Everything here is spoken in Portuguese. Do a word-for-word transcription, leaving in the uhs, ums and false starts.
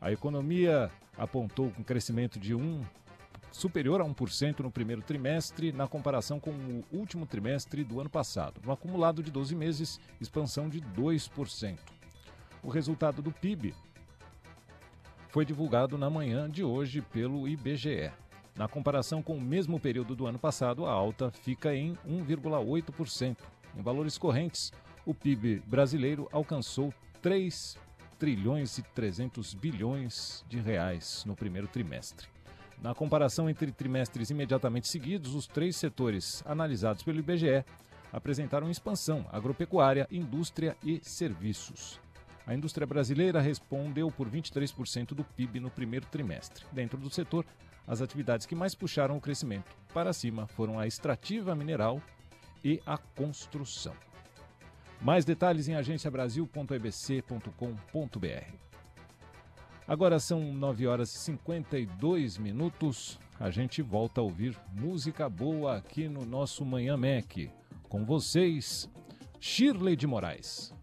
A economia apontou um crescimento de um superior a um por cento no primeiro trimestre, na comparação com o último trimestre do ano passado. No acumulado de doze meses, expansão de dois por cento. O resultado do P I B foi divulgado na manhã de hoje pelo I B G E. Na comparação com o mesmo período do ano passado, a alta fica em um vírgula oito por cento. Em valores correntes, o P I B brasileiro alcançou três trilhões e trezentos bilhões de reais no primeiro trimestre. Na comparação entre trimestres imediatamente seguidos, os três setores analisados pelo I B G E apresentaram expansão: agropecuária, indústria e serviços. A indústria brasileira respondeu por vinte e três por cento do P I B no primeiro trimestre. Dentro do setor, as atividades que mais puxaram o crescimento para cima foram a extrativa mineral e a construção. Mais detalhes em agência brasil ponto e b c ponto com ponto b r. Agora são nove horas e cinquenta e dois minutos. A gente volta a ouvir música boa aqui no nosso Manhã Mac. Com vocês, Shirley de Moraes.